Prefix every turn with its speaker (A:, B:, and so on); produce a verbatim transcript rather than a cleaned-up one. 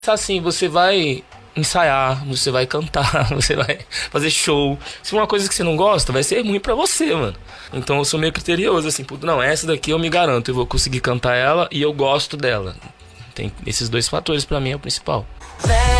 A: Assim, você vai ensaiar, você vai cantar, você vai fazer show. Se for uma coisa que você não gosta, vai ser ruim pra você, mano. Então eu sou meio criterioso, assim, puto, não, essa daqui eu me garanto, eu vou conseguir cantar ela e eu gosto dela. Tem esses dois fatores pra mim é o principal.